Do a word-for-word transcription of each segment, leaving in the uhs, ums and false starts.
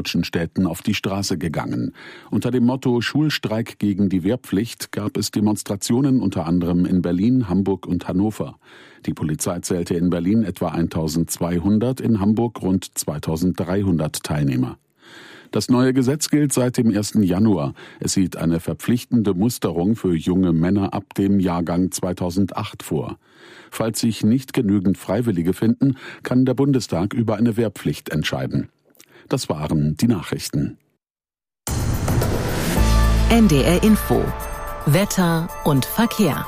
deutschen Städten auf die Straße gegangen. Unter dem Motto Schulstreik gegen die Wehrpflicht gab es Demonstrationen unter anderem in Berlin, Hamburg und Hannover. Die Polizei zählte in Berlin etwa eintausendzweihundert, in Hamburg rund zweitausenddreihundert Teilnehmer. Das neue Gesetz gilt seit dem ersten Januar. Es sieht eine verpflichtende Musterung für junge Männer ab dem Jahrgang zweitausendacht vor. Falls sich nicht genügend Freiwillige finden, kann der Bundestag über eine Wehrpflicht entscheiden. Das waren die Nachrichten. N D R Info. Wetter und Verkehr.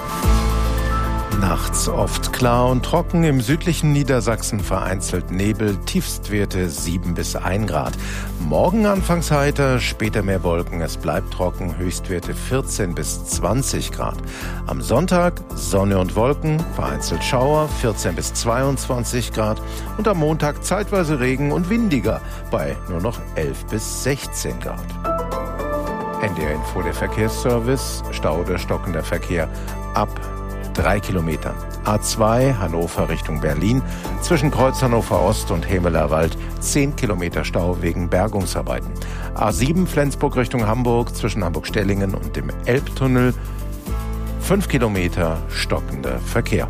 Nachts oft klar und trocken, im südlichen Niedersachsen vereinzelt Nebel, Tiefstwerte sieben bis ein Grad. Morgen anfangs heiter, später mehr Wolken, es bleibt trocken, Höchstwerte vierzehn bis zwanzig Grad. Am Sonntag Sonne und Wolken, vereinzelt Schauer, vierzehn bis zweiundzwanzig Grad. Und am Montag zeitweise Regen und windiger, bei nur noch elf bis sechzehn Grad. N D R Info, der Verkehrsservice, Stau oder stockender Verkehr ab drei Kilometer. A zwei Hannover Richtung Berlin, zwischen Kreuz Hannover Ost und Hemelerwald zehn Kilometer Stau wegen Bergungsarbeiten. A sieben Flensburg Richtung Hamburg, zwischen Hamburg-Stellingen und dem Elbtunnel fünf Kilometer stockender Verkehr.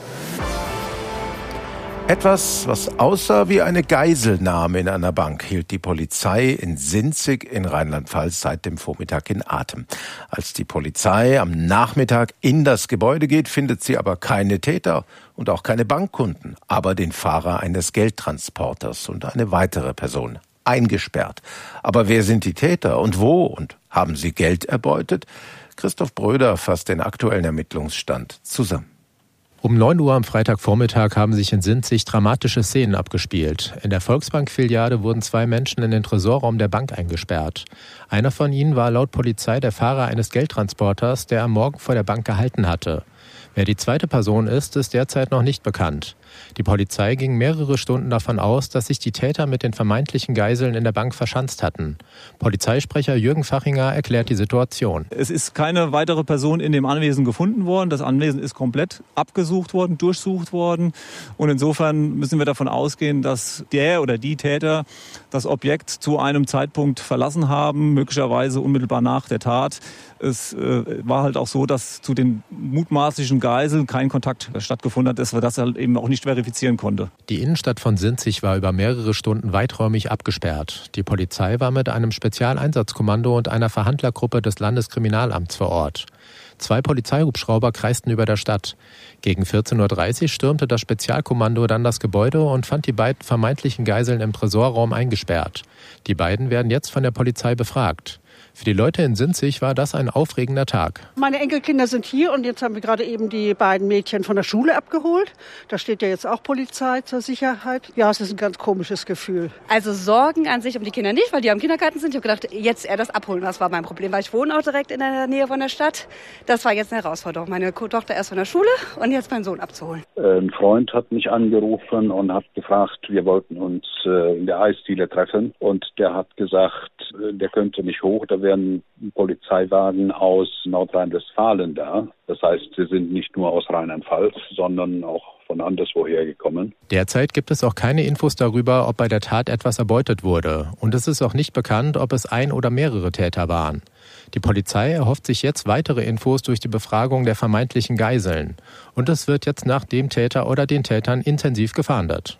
Etwas, was aussah wie eine Geiselnahme in einer Bank, hielt die Polizei in Sinzig in Rheinland-Pfalz seit dem Vormittag in Atem. Als die Polizei am Nachmittag in das Gebäude geht, findet sie aber keine Täter und auch keine Bankkunden, aber den Fahrer eines Geldtransporters und eine weitere Person eingesperrt. Aber wer sind die Täter und wo und haben sie Geld erbeutet? Christoph Bröder fasst den aktuellen Ermittlungsstand zusammen. Um neun Uhr am Freitagvormittag haben sich in Sinzig dramatische Szenen abgespielt. In der Volksbank-Filiale wurden zwei Menschen in den Tresorraum der Bank eingesperrt. Einer von ihnen war laut Polizei der Fahrer eines Geldtransporters, der am Morgen vor der Bank gehalten hatte. Wer die zweite Person ist, ist derzeit noch nicht bekannt. Die Polizei ging mehrere Stunden davon aus, dass sich die Täter mit den vermeintlichen Geiseln in der Bank verschanzt hatten. Polizeisprecher Jürgen Fachinger erklärt die Situation. Es ist keine weitere Person in dem Anwesen gefunden worden. Das Anwesen ist komplett abgesucht worden, durchsucht worden. Und insofern müssen wir davon ausgehen, dass der oder die Täter das Objekt zu einem Zeitpunkt verlassen haben, möglicherweise unmittelbar nach der Tat. Es äh, war halt auch so, dass zu den mutmaßlichen Geiseln kein Kontakt stattgefunden hat, dass wir das halt eben auch nicht verifizieren konnte. Die Innenstadt von Sinzig war über mehrere Stunden weiträumig abgesperrt. Die Polizei war mit einem Spezialeinsatzkommando und einer Verhandlergruppe des Landeskriminalamts vor Ort. Zwei Polizeihubschrauber kreisten über der Stadt. Gegen vierzehn Uhr dreißig stürmte das Spezialkommando dann das Gebäude und fand die beiden vermeintlichen Geiseln im Tresorraum eingesperrt. Die beiden werden jetzt von der Polizei befragt. Für die Leute in Sinzig war das ein aufregender Tag. Meine Enkelkinder sind hier und jetzt haben wir gerade eben die beiden Mädchen von der Schule abgeholt. Da steht ja jetzt auch Polizei zur Sicherheit. Ja, es ist ein ganz komisches Gefühl. Also Sorgen an sich um die Kinder nicht, weil die am Kindergarten sind. Ich habe gedacht, jetzt eher das Abholen, das war mein Problem, weil ich wohne auch direkt in der Nähe von der Stadt. Das war jetzt eine Herausforderung. Meine Tochter erst von der Schule und jetzt meinen Sohn abzuholen. Ein Freund hat mich angerufen und hat gefragt, wir wollten uns in der Eisdiele treffen. Und der hat gesagt, der könnte nicht hoch, da wären Polizeiwagen aus Nordrhein-Westfalen da. Das heißt, sie sind nicht nur aus Rheinland-Pfalz, sondern auch von anderswoher gekommen. Derzeit gibt es auch keine Infos darüber, ob bei der Tat etwas erbeutet wurde. Und es ist auch nicht bekannt, ob es ein oder mehrere Täter waren. Die Polizei erhofft sich jetzt weitere Infos durch die Befragung der vermeintlichen Geiseln. Und es wird jetzt nach dem Täter oder den Tätern intensiv gefahndet.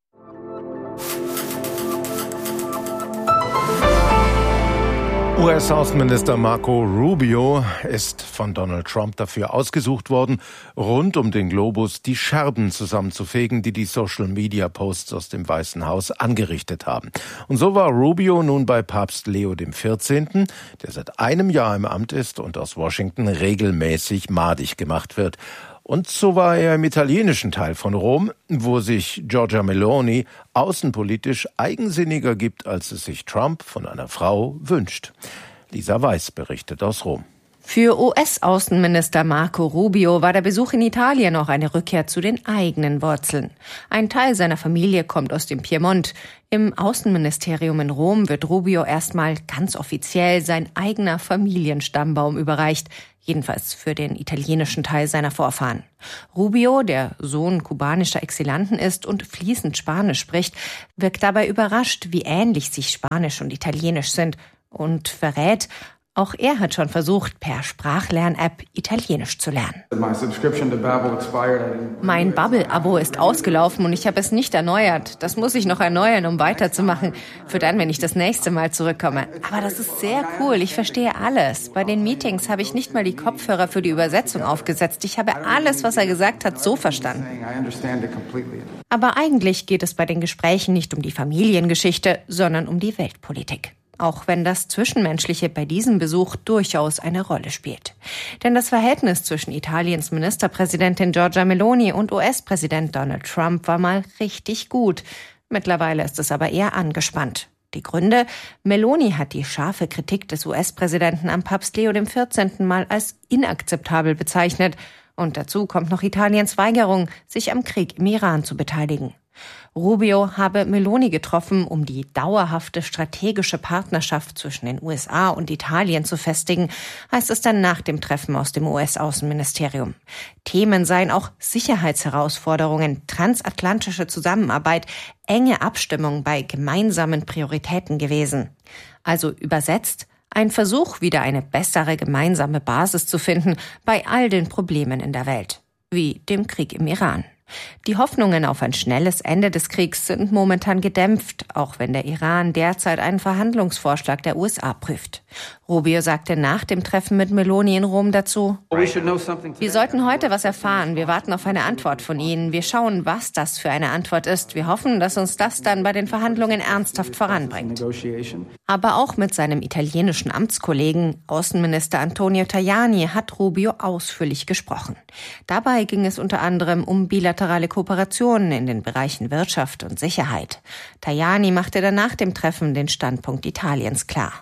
U S-Außenminister Marco Rubio ist von Donald Trump dafür ausgesucht worden, rund um den Globus die Scherben zusammenzufegen, die die Social-Media-Posts aus dem Weißen Haus angerichtet haben. Und so war Rubio nun bei Papst Leo der vierzehnte., der seit einem Jahr im Amt ist und aus Washington regelmäßig madig gemacht wird. Und so war er im italienischen Teil von Rom, wo sich Giorgia Meloni außenpolitisch eigensinniger gibt, als es sich Trump von einer Frau wünscht. Lisa Weiß berichtet aus Rom. Für U S-Außenminister Marco Rubio war der Besuch in Italien auch eine Rückkehr zu den eigenen Wurzeln. Ein Teil seiner Familie kommt aus dem Piemont. Im Außenministerium in Rom wird Rubio erstmal ganz offiziell sein eigener Familienstammbaum überreicht. Jedenfalls für den italienischen Teil seiner Vorfahren. Rubio, der Sohn kubanischer Exilanten ist und fließend Spanisch spricht, wirkt dabei überrascht, wie ähnlich sich Spanisch und Italienisch sind und verrät, auch er hat schon versucht, per Sprachlern-App Italienisch zu lernen. Mein Bubble-Abo ist ausgelaufen und ich habe es nicht erneuert. Das muss ich noch erneuern, um weiterzumachen. Für dann, wenn ich das nächste Mal zurückkomme. Aber das ist sehr cool. Ich verstehe alles. Bei den Meetings habe ich nicht mal die Kopfhörer für die Übersetzung aufgesetzt. Ich habe alles, was er gesagt hat, so verstanden. Aber eigentlich geht es bei den Gesprächen nicht um die Familiengeschichte, sondern um die Weltpolitik. Auch wenn das Zwischenmenschliche bei diesem Besuch durchaus eine Rolle spielt. Denn das Verhältnis zwischen Italiens Ministerpräsidentin Giorgia Meloni und U S-Präsident Donald Trump war mal richtig gut. Mittlerweile ist es aber eher angespannt. Die Gründe? Meloni hat die scharfe Kritik des U S-Präsidenten am Papst Leo der vierzehnten mal als inakzeptabel bezeichnet. Und dazu kommt noch Italiens Weigerung, sich am Krieg im Iran zu beteiligen. Rubio habe Meloni getroffen, um die dauerhafte strategische Partnerschaft zwischen den U S A und Italien zu festigen, heißt es dann nach dem Treffen aus dem U S-Außenministerium. Themen seien auch Sicherheitsherausforderungen, transatlantische Zusammenarbeit, enge Abstimmung bei gemeinsamen Prioritäten gewesen. Also übersetzt, ein Versuch, wieder eine bessere gemeinsame Basis zu finden bei all den Problemen in der Welt, wie dem Krieg im Iran. Die Hoffnungen auf ein schnelles Ende des Kriegs sind momentan gedämpft, auch wenn der Iran derzeit einen Verhandlungsvorschlag der U S A prüft. Rubio sagte nach dem Treffen mit Meloni in Rom dazu: Wir sollten heute was erfahren. Wir warten auf eine Antwort von Ihnen. Wir schauen, was das für eine Antwort ist. Wir hoffen, dass uns das dann bei den Verhandlungen ernsthaft voranbringt. Aber auch mit seinem italienischen Amtskollegen, Außenminister Antonio Tajani, hat Rubio ausführlich gesprochen. Dabei ging es unter anderem um bilaterale Kooperationen in den Bereichen Wirtschaft und Sicherheit. Tajani machte dann nach dem Treffen den Standpunkt Italiens klar.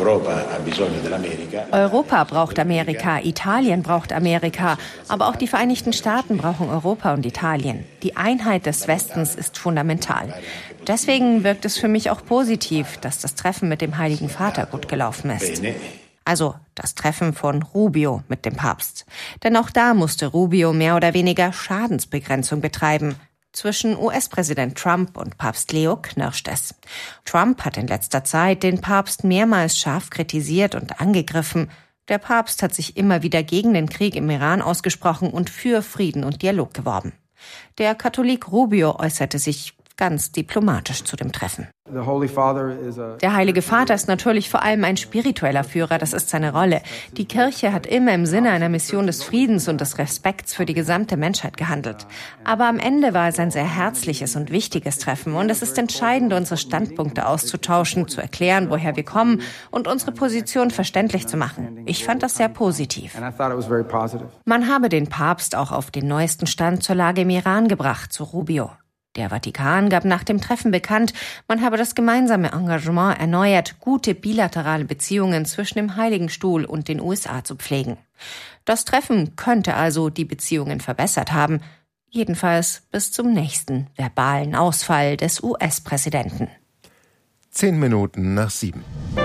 Europa braucht Amerika, Italien braucht Amerika, aber auch die Vereinigten Staaten brauchen Europa und Italien. Die Einheit des Westens ist fundamental. Deswegen wirkt es für mich auch positiv, dass das Treffen mit dem Heiligen Vater gut gelaufen ist. Also das Treffen von Rubio mit dem Papst. Denn auch da musste Rubio mehr oder weniger Schadensbegrenzung betreiben. Zwischen U S-Präsident Trump und Papst Leo knirscht es. Trump hat in letzter Zeit den Papst mehrmals scharf kritisiert und angegriffen. Der Papst hat sich immer wieder gegen den Krieg im Iran ausgesprochen und für Frieden und Dialog geworben. Der Katholik Rubio äußerte sich ganz diplomatisch zu dem Treffen. Der Heilige Vater ist natürlich vor allem ein spiritueller Führer, das ist seine Rolle. Die Kirche hat immer im Sinne einer Mission des Friedens und des Respekts für die gesamte Menschheit gehandelt. Aber am Ende war es ein sehr herzliches und wichtiges Treffen und es ist entscheidend, unsere Standpunkte auszutauschen, zu erklären, woher wir kommen und unsere Position verständlich zu machen. Ich fand das sehr positiv. Man habe den Papst auch auf den neuesten Stand zur Lage im Iran gebracht, so Rubio. Der Vatikan gab nach dem Treffen bekannt, man habe das gemeinsame Engagement erneuert, gute bilaterale Beziehungen zwischen dem Heiligen Stuhl und den U S A zu pflegen. Das Treffen könnte also die Beziehungen verbessert haben, jedenfalls bis zum nächsten verbalen Ausfall des U S-Präsidenten. Zehn Minuten nach sieben.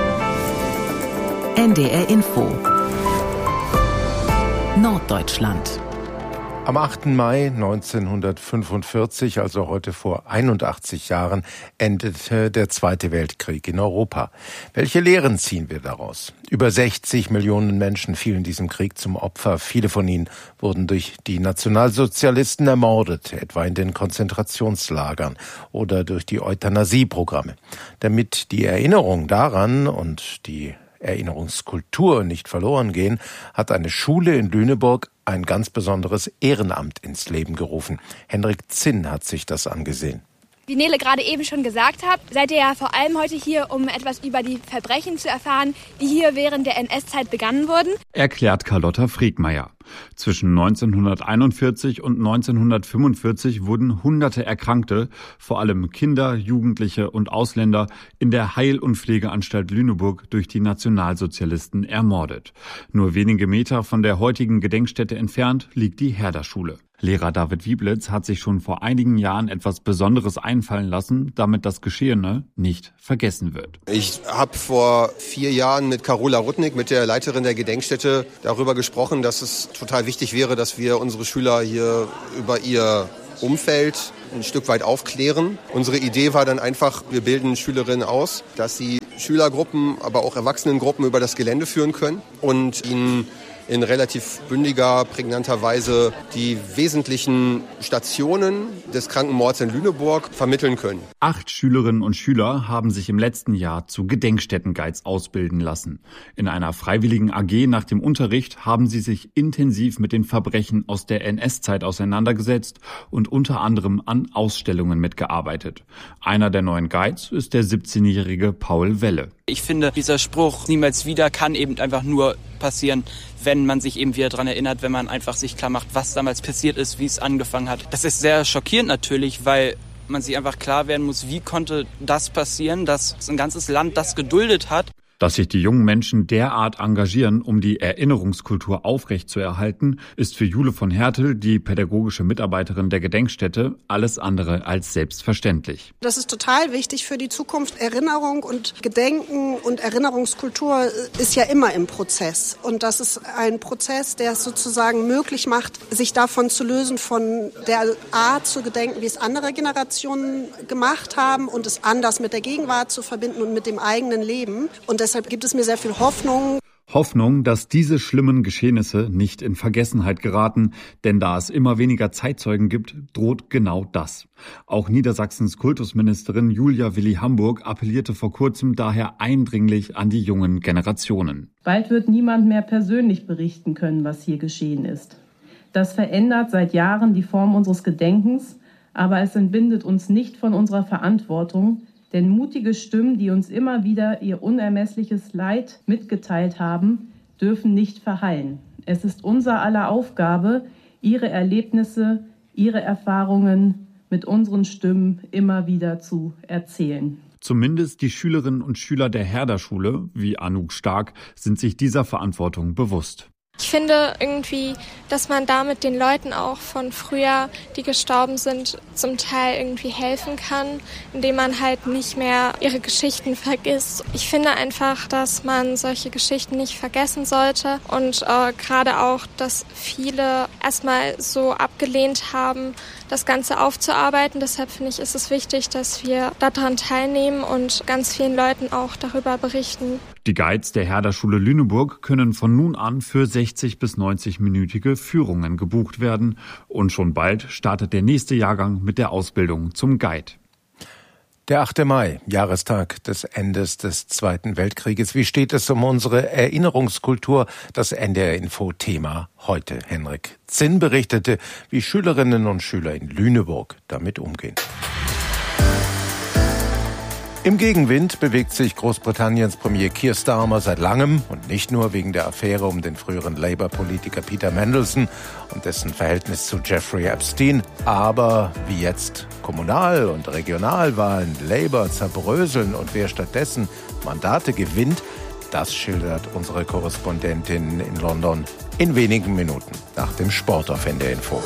N D R Info Norddeutschland. Am achten Mai neunzehnhundertfünfundvierzig, also heute vor einundachtzig Jahren, endete der Zweite Weltkrieg in Europa. Welche Lehren ziehen wir daraus? Über sechzig Millionen Menschen fielen diesem Krieg zum Opfer. Viele von ihnen wurden durch die Nationalsozialisten ermordet, etwa in den Konzentrationslagern oder durch die Euthanasieprogramme. Damit die Erinnerung daran und die Erinnerungskultur nicht verloren gehen, hat eine Schule in Lüneburg ein ganz besonderes Ehrenamt ins Leben gerufen. Henrik Zinn hat sich das angesehen. Wie Nele gerade eben schon gesagt hat, seid ihr ja vor allem heute hier, um etwas über die Verbrechen zu erfahren, die hier während der N S-Zeit begangen wurden. Erklärt Carlotta Friedmeier. Zwischen neunzehnhunderteinundvierzig und neunzehnhundertfünfundvierzig wurden Hunderte Erkrankte, vor allem Kinder, Jugendliche und Ausländer, in der Heil- und Pflegeanstalt Lüneburg durch die Nationalsozialisten ermordet. Nur wenige Meter von der heutigen Gedenkstätte entfernt liegt die Herder-Schule. Lehrer David Wieblitz hat sich schon vor einigen Jahren etwas Besonderes einfallen lassen, damit das Geschehene nicht vergessen wird. Ich habe vor vier Jahren mit Carola Rudnick, mit der Leiterin der Gedenkstätte, darüber gesprochen, dass es total wichtig wäre, dass wir unsere Schüler hier über ihr Umfeld ein Stück weit aufklären. Unsere Idee war dann einfach, wir bilden Schülerinnen aus, dass sie Schülergruppen, aber auch Erwachsenengruppen über das Gelände führen können und ihnen in relativ bündiger, prägnanter Weise die wesentlichen Stationen des Krankenmords in Lüneburg vermitteln können. Acht Schülerinnen und Schüler haben sich im letzten Jahr zu Gedenkstättenguides ausbilden lassen. In einer freiwilligen A G nach dem Unterricht haben sie sich intensiv mit den Verbrechen aus der N S-Zeit auseinandergesetzt und unter anderem an Ausstellungen mitgearbeitet. Einer der neuen Guides ist der siebzehnjährige Paul Welle. Ich finde, dieser Spruch niemals wieder kann eben einfach nur passieren, wenn man sich eben wieder daran erinnert, wenn man einfach sich klar macht, was damals passiert ist, wie es angefangen hat. Das ist sehr schockierend natürlich, weil man sich einfach klar werden muss, wie konnte das passieren, dass ein ganzes Land das geduldet hat. Dass sich die jungen Menschen derart engagieren, um die Erinnerungskultur aufrechtzuerhalten, ist für Jule von Hertel, die pädagogische Mitarbeiterin der Gedenkstätte, alles andere als selbstverständlich. Das ist total wichtig für die Zukunft. Erinnerung und Gedenken und Erinnerungskultur ist ja immer im Prozess. Und das ist ein Prozess, der es sozusagen möglich macht, sich davon zu lösen, von der Art zu gedenken, wie es andere Generationen gemacht haben und es anders mit der Gegenwart zu verbinden und mit dem eigenen Leben. Und das Deshalb gibt es mir sehr viel Hoffnung. Hoffnung, dass diese schlimmen Geschehnisse nicht in Vergessenheit geraten, denn da es immer weniger Zeitzeugen gibt, droht genau das. Auch Niedersachsens Kultusministerin Julia Willi Hamburg appellierte vor kurzem daher eindringlich an die jungen Generationen. Bald wird niemand mehr persönlich berichten können, was hier geschehen ist. Das verändert seit Jahren die Form unseres Gedenkens, aber es entbindet uns nicht von unserer Verantwortung. Denn mutige Stimmen, die uns immer wieder ihr unermessliches Leid mitgeteilt haben, dürfen nicht verhallen. Es ist unser aller Aufgabe, ihre Erlebnisse, ihre Erfahrungen mit unseren Stimmen immer wieder zu erzählen. Zumindest die Schülerinnen und Schüler der Herder-Schule, wie Anouk Stark, sind sich dieser Verantwortung bewusst. Ich finde irgendwie, dass man damit den Leuten auch von früher, die gestorben sind, zum Teil irgendwie helfen kann, indem man halt nicht mehr ihre Geschichten vergisst. Ich finde einfach, dass man solche Geschichten nicht vergessen sollte und äh, gerade auch, dass viele erstmal so abgelehnt haben, das Ganze aufzuarbeiten. Deshalb finde ich, ist es wichtig, dass wir daran teilnehmen und ganz vielen Leuten auch darüber berichten. Die Guides der Herder-Schule Lüneburg können von nun an für sechzig bis neunzig-minütige Führungen gebucht werden. Und schon bald startet der nächste Jahrgang mit der Ausbildung zum Guide. Der achte Mai, Jahrestag des Endes des Zweiten Weltkrieges. Wie steht es um unsere Erinnerungskultur? Das N D R-Info-Thema heute. Henrik Zinn berichtete, wie Schülerinnen und Schüler in Lüneburg damit umgehen. Im Gegenwind bewegt sich Großbritanniens Premier Keir Starmer seit langem und nicht nur wegen der Affäre um den früheren Labour-Politiker Peter Mandelson und dessen Verhältnis zu Jeffrey Epstein. Aber wie jetzt Kommunal- und Regionalwahlen Labour zerbröseln und wer stattdessen Mandate gewinnt, das schildert unsere Korrespondentin in London in wenigen Minuten nach dem Sport auf N D R Info.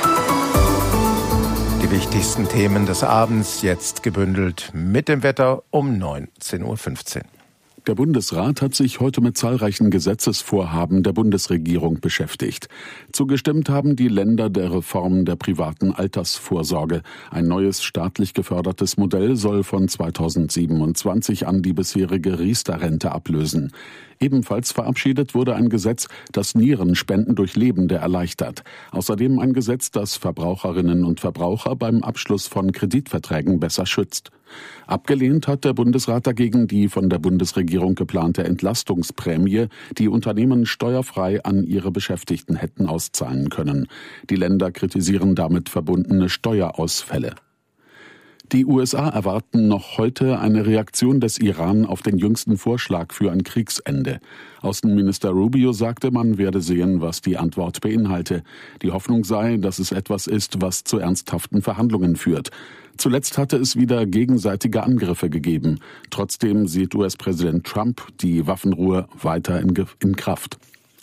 Die wichtigsten Themen des Abends jetzt gebündelt mit dem Wetter um neunzehn Uhr fünfzehn. Der Bundesrat hat sich heute mit zahlreichen Gesetzesvorhaben der Bundesregierung beschäftigt. Zugestimmt haben die Länder der Reform der privaten Altersvorsorge. Ein neues staatlich gefördertes Modell soll von zweitausendsiebenundzwanzig an die bisherige Riester-Rente ablösen. Ebenfalls verabschiedet wurde ein Gesetz, das Nierenspenden durch Lebende erleichtert. Außerdem ein Gesetz, das Verbraucherinnen und Verbraucher beim Abschluss von Kreditverträgen besser schützt. Abgelehnt hat der Bundesrat dagegen die von der Bundesregierung geplante Entlastungsprämie, die Unternehmen steuerfrei an ihre Beschäftigten hätten auszahlen können. Die Länder kritisieren damit verbundene Steuerausfälle. Die U S A erwarten noch heute eine Reaktion des Iran auf den jüngsten Vorschlag für ein Kriegsende. Außenminister Rubio sagte, man werde sehen, was die Antwort beinhalte. Die Hoffnung sei, dass es etwas ist, was zu ernsthaften Verhandlungen führt. Zuletzt hatte es wieder gegenseitige Angriffe gegeben. Trotzdem sieht U S-Präsident Trump die Waffenruhe weiter in, in Kraft.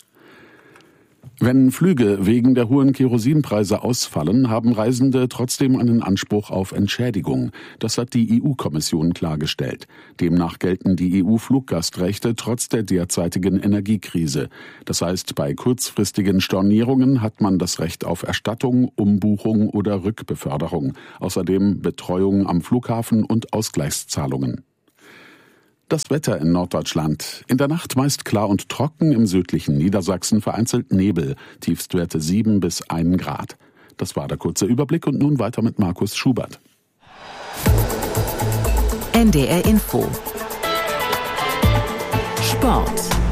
Wenn Flüge wegen der hohen Kerosinpreise ausfallen, haben Reisende trotzdem einen Anspruch auf Entschädigung. Das hat die E U-Kommission klargestellt. Demnach gelten die E U-Fluggastrechte trotz der derzeitigen Energiekrise. Das heißt, bei kurzfristigen Stornierungen hat man das Recht auf Erstattung, Umbuchung oder Rückbeförderung. Außerdem Betreuung am Flughafen und Ausgleichszahlungen. Das Wetter in Norddeutschland. In der Nacht meist klar und trocken, im südlichen Niedersachsen vereinzelt Nebel, Tiefstwerte sieben bis ein Grad. Das war der kurze Überblick und nun weiter mit Markus Schubert. N D R Info. Sport.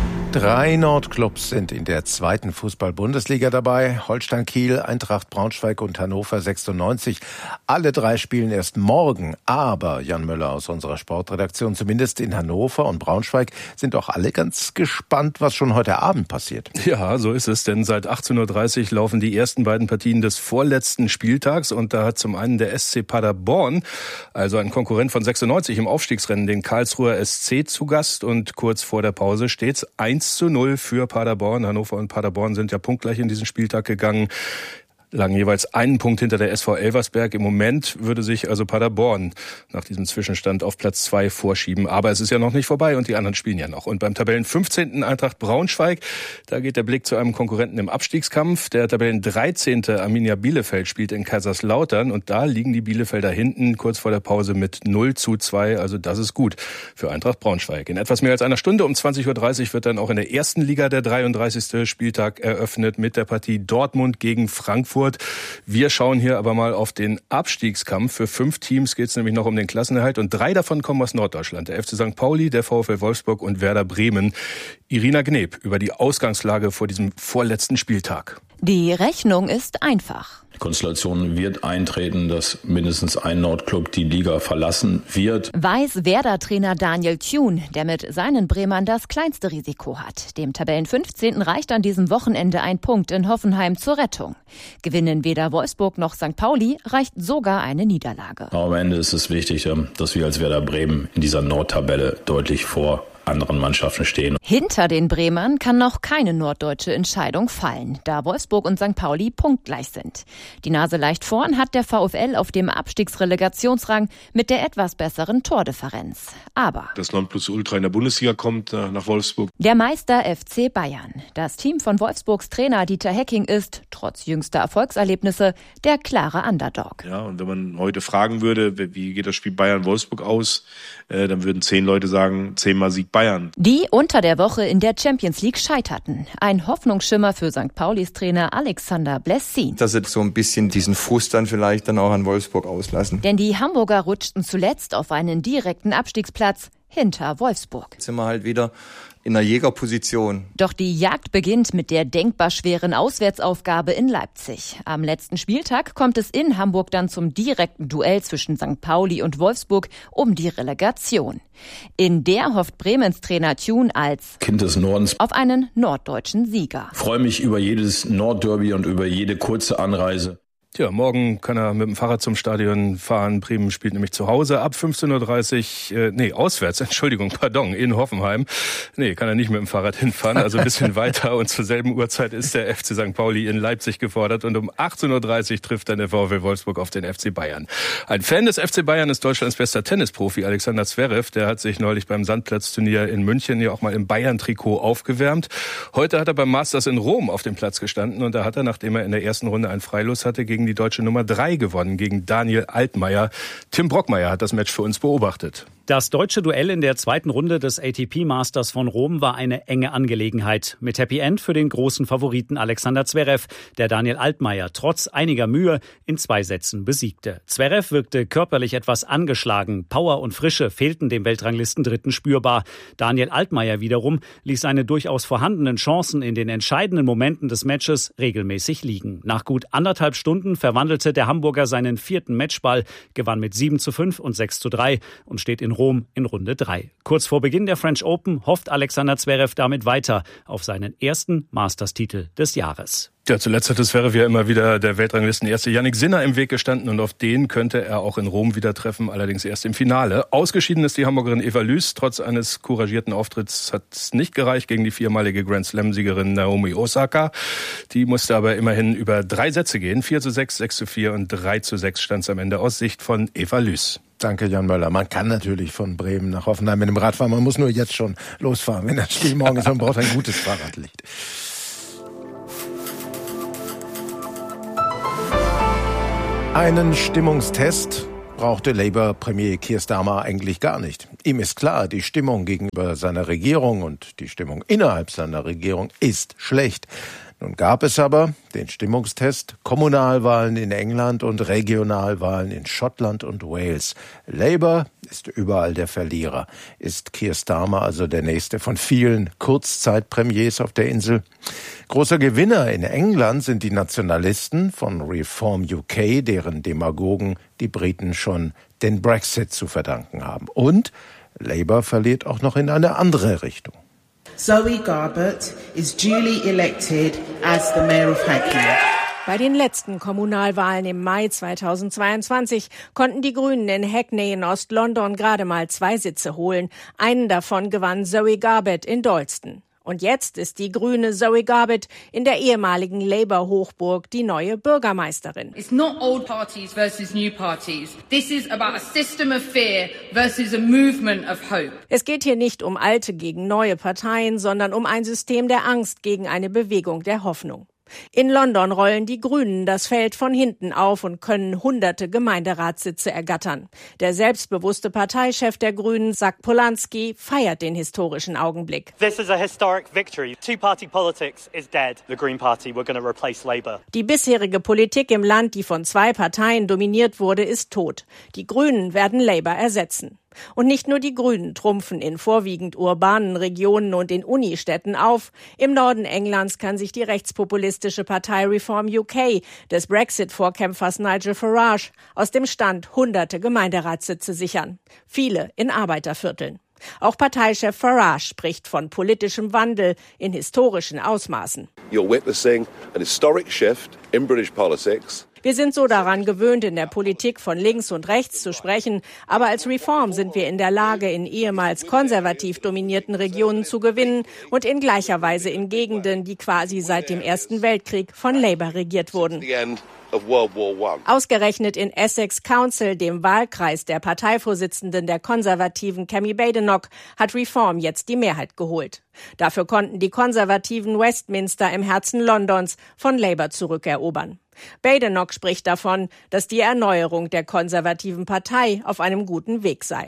Drei Nordclubs sind in der zweiten Fußball-Bundesliga dabei. Holstein Kiel, Eintracht Braunschweig und Hannover sechsundneunzig. Alle drei spielen erst morgen. Aber Jan Möller aus unserer Sportredaktion, zumindest in Hannover und Braunschweig, sind auch alle ganz gespannt, was schon heute Abend passiert. Ja, so ist es, denn seit achtzehn Uhr dreißig laufen die ersten beiden Partien des vorletzten Spieltags. Und da hat zum einen der S C Paderborn, also ein Konkurrent von sechsundneunzig im Aufstiegsrennen, den Karlsruher S C zu Gast. Und kurz vor der Pause steht's eins zu null für Paderborn. Hannover und Paderborn sind ja punktgleich in diesen Spieltag gegangen, lagen jeweils einen Punkt hinter der S V Elversberg. Im Moment würde sich also Paderborn nach diesem Zwischenstand auf Platz zwei vorschieben. Aber es ist ja noch nicht vorbei und die anderen spielen ja noch. Und beim Tabellen fünfzehnten Eintracht Braunschweig, da geht der Blick zu einem Konkurrenten im Abstiegskampf. Der Tabellen dreizehnte Arminia Bielefeld spielt in Kaiserslautern und da liegen die Bielefelder hinten kurz vor der Pause mit null zu zwei. Also das ist gut für Eintracht Braunschweig. In etwas mehr als einer Stunde um zwanzig Uhr dreißig wird dann auch in der ersten Liga der dreiunddreißigste Spieltag eröffnet mit der Partie Dortmund gegen Frankfurt. Wir schauen hier aber mal auf den Abstiegskampf. Für fünf Teams geht es nämlich noch um den Klassenerhalt und drei davon kommen aus Norddeutschland. Der F C Sankt Pauli, der VfL Wolfsburg und Werder Bremen. Irina Gneb über die Ausgangslage vor diesem vorletzten Spieltag. Die Rechnung ist einfach. Die Konstellation wird eintreten, dass mindestens ein Nordclub die Liga verlassen wird. Weiß Werder-Trainer Daniel Thune, der mit seinen Bremern das kleinste Risiko hat. Dem Tabellenfünfzehnten reicht an diesem Wochenende ein Punkt in Hoffenheim zur Rettung. Gewinnen weder Wolfsburg noch Sankt Pauli, reicht sogar eine Niederlage. Aber am Ende ist es wichtig, dass wir als Werder Bremen in dieser Nordtabelle deutlich vor anderen Mannschaften stehen. Hinter den Bremern kann noch keine norddeutsche Entscheidung fallen, da Wolfsburg und Sankt Pauli punktgleich sind. Die Nase leicht vorn hat der VfL auf dem Abstiegsrelegationsrang mit der etwas besseren Tordifferenz. Aber das Nonplusultra in der Bundesliga kommt nach Wolfsburg. Der Meister F C Bayern. Das Team von Wolfsburgs Trainer Dieter Hecking ist, trotz jüngster Erfolgserlebnisse, der klare Underdog. Ja, und wenn man heute fragen würde, wie geht das Spiel Bayern-Wolfsburg aus, äh, dann würden zehn Leute sagen, zehnmal Sieg Bayern. Die unter der Woche in der Champions League scheiterten. Ein Hoffnungsschimmer für Sankt Paulis Trainer Alexander Blessin. Dass sie so ein bisschen diesen Frust dann vielleicht dann auch an Wolfsburg auslassen. Denn die Hamburger rutschten zuletzt auf einen direkten Abstiegsplatz hinter Wolfsburg. Jetzt sind wir halt wieder in der Jägerposition. Doch die Jagd beginnt mit der denkbar schweren Auswärtsaufgabe in Leipzig. Am letzten Spieltag kommt es in Hamburg dann zum direkten Duell zwischen Sankt Pauli und Wolfsburg um die Relegation. In der hofft Bremens Trainer Thune als Kind des Nordens auf einen norddeutschen Sieger. Ich freue mich über jedes Nordderby und über jede kurze Anreise. Tja, morgen kann er mit dem Fahrrad zum Stadion fahren. Bremen spielt nämlich zu Hause ab fünfzehn Uhr dreißig, äh, nee, auswärts, Entschuldigung, pardon, in Hoffenheim. Nee, kann er nicht mit dem Fahrrad hinfahren, also ein bisschen weiter. Und zur selben Uhrzeit ist der F C Sankt Pauli in Leipzig gefordert. Und um achtzehn Uhr dreißig trifft dann der VfL Wolfsburg auf den F C Bayern. Ein Fan des F C Bayern ist Deutschlands bester Tennisprofi, Alexander Zverev. Der hat sich neulich beim Sandplatzturnier in München ja auch mal im Bayern-Trikot aufgewärmt. Heute hat er beim Masters in Rom auf dem Platz gestanden. Und da hat er, nachdem er in der ersten Runde einen Freilos hatte, gegen die deutsche Nummer drei gewonnen, gegen Daniel Altmaier. Tim Brockmeier hat das Match für uns beobachtet. Das deutsche Duell in der zweiten Runde des A T P Masters von Rom war eine enge Angelegenheit. Mit Happy End für den großen Favoriten Alexander Zverev, der Daniel Altmaier trotz einiger Mühe in zwei Sätzen besiegte. Zverev wirkte körperlich etwas angeschlagen. Power und Frische fehlten dem Weltranglistendritten spürbar. Daniel Altmaier wiederum ließ seine durchaus vorhandenen Chancen in den entscheidenden Momenten des Matches regelmäßig liegen. Nach gut anderthalb Stunden verwandelte der Hamburger seinen vierten Matchball, gewann mit sieben zu fünf und sechs zu drei und steht in Rom in Runde drei. Kurz vor Beginn der French Open hofft Alexander Zverev damit weiter auf seinen ersten Masters-Titel des Jahres. Ja, zuletzt hatte Zverev ja immer wieder der Weltranglistenerste Yannick Sinner im Weg gestanden und auf den könnte er auch in Rom wieder treffen, allerdings erst im Finale. Ausgeschieden ist die Hamburgerin Eva Lüß. Trotz eines couragierten Auftritts hat es nicht gereicht gegen die viermalige Grand Slam-Siegerin Naomi Osaka. Die musste aber immerhin über drei Sätze gehen. vier zu sechs, sechs zu vier und drei zu sechs stand es am Ende aus Sicht von Eva Lüß. Danke, Jan Möller. Man kann natürlich von Bremen nach Hoffenheim mit dem Rad fahren. Man muss nur jetzt schon losfahren, wenn das Spiel morgen ist. Man braucht ein gutes Fahrradlicht. Einen Stimmungstest brauchte Labour-Premier Keir Starmer eigentlich gar nicht. Ihm ist klar, die Stimmung gegenüber seiner Regierung und die Stimmung innerhalb seiner Regierung ist schlecht. Nun gab es aber den Stimmungstest, Kommunalwahlen in England und Regionalwahlen in Schottland und Wales. Labour ist überall der Verlierer. Ist Keir Starmer also der nächste von vielen Kurzzeitpremiers auf der Insel? Großer Gewinner in England sind die Nationalisten von Reform U K, deren Demagogen die Briten schon den Brexit zu verdanken haben. Und Labour verliert auch noch in eine andere Richtung. Zoe Garbett is duly elected as the Mayor of Hackney. Bei den letzten Kommunalwahlen im Mai zweitausendzweiundzwanzig konnten die Grünen in Hackney in Ost-London gerade mal zwei Sitze holen. Einen davon gewann Zoe Garbett in Dalston. Und jetzt ist die grüne Zoe Garbett in der ehemaligen Labour-Hochburg die neue Bürgermeisterin. It's not old parties versus new parties. This is about a system of fear versus a movement of hope. Es geht hier nicht um alte gegen neue Parteien, sondern um ein System der Angst gegen eine Bewegung der Hoffnung. In London rollen die Grünen das Feld von hinten auf und können hunderte Gemeinderatssitze ergattern. Der selbstbewusste Parteichef der Grünen, Zac Polanski, feiert den historischen Augenblick. This is a historic victory. Two-party politics is dead. The Green Party, we're going to replace Labour. Die bisherige Politik im Land, die von zwei Parteien dominiert wurde, ist tot. Die Grünen werden Labour ersetzen. Und nicht nur die Grünen trumpfen in vorwiegend urbanen Regionen und in Unistädten auf. Im Norden Englands kann sich die rechtspopulistische Partei Reform U K des Brexit-Vorkämpfers Nigel Farage aus dem Stand hunderte Gemeinderatssitze sichern. Viele in Arbeitervierteln. Auch Parteichef Farage spricht von politischem Wandel in historischen Ausmaßen. You're witnessing an historic shift in British politics. Wir sind so daran gewöhnt, in der Politik von links und rechts zu sprechen. Aber als Reform sind wir in der Lage, in ehemals konservativ dominierten Regionen zu gewinnen und in gleicher Weise in Gegenden, die quasi seit dem Ersten Weltkrieg von Labour regiert wurden. Ausgerechnet in Essex Council, dem Wahlkreis der Parteivorsitzenden der Konservativen Kemi Badenoch, hat Reform jetzt die Mehrheit geholt. Dafür konnten die Konservativen Westminster im Herzen Londons von Labour zurückerobern. Badenoch spricht davon, dass die Erneuerung der konservativen Partei auf einem guten Weg sei.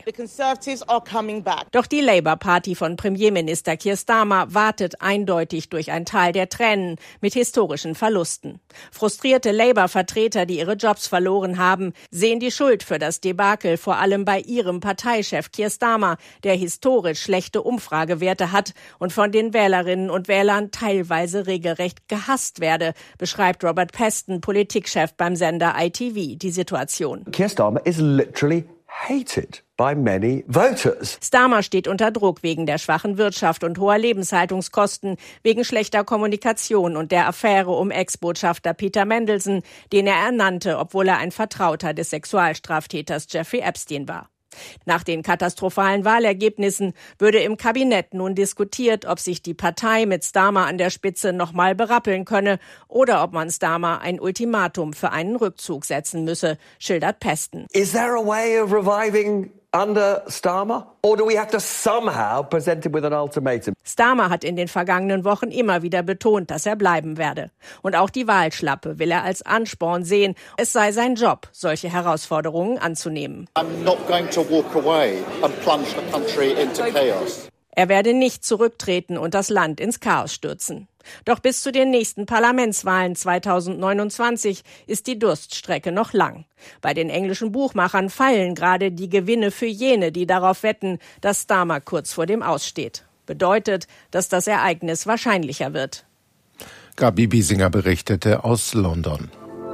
Doch die Labour-Party von Premierminister Keir Starmer wartet eindeutig durch ein Tal der Tränen mit historischen Verlusten. Frustrierte Labour-Vertreter, die ihre Jobs verloren haben, sehen die Schuld für das Debakel vor allem bei ihrem Parteichef Keir Starmer, der historisch schlechte Umfragewerte hat und von den Wählerinnen und Wählern teilweise regelrecht gehasst werde, beschreibt Robert Peston, Politikchef beim Sender I T V, die Situation. Keir Starmer is literally hated by many voters. Starmer steht unter Druck wegen der schwachen Wirtschaft und hoher Lebenshaltungskosten, wegen schlechter Kommunikation und der Affäre um Ex-Botschafter Peter Mandelson, den er ernannte, obwohl er ein Vertrauter des Sexualstraftäters Jeffrey Epstein war. Nach den katastrophalen Wahlergebnissen würde im Kabinett nun diskutiert, ob sich die Partei mit Starmer an der Spitze nochmal berappeln könne oder ob man Starmer ein Ultimatum für einen Rückzug setzen müsse, schildert Peston. Is there a way of reviving under Starmer? Or do we have to somehow present him with an ultimatum? Starmer hat in den vergangenen Wochen immer wieder betont, dass er bleiben werde. Und auch die Wahlschlappe will er als Ansporn sehen. Es sei sein Job, solche Herausforderungen anzunehmen. I'm not going to walk away and plunge the country into chaos. Er werde nicht zurücktreten und das Land ins Chaos stürzen. Doch bis zu den nächsten Parlamentswahlen zweitausendneunundzwanzig ist die Durststrecke noch lang. Bei den englischen Buchmachern fallen gerade die Gewinne für jene, die darauf wetten, dass Starmer kurz vor dem Aus steht. Bedeutet, dass das Ereignis wahrscheinlicher wird. Gabi Biesinger berichtete aus London.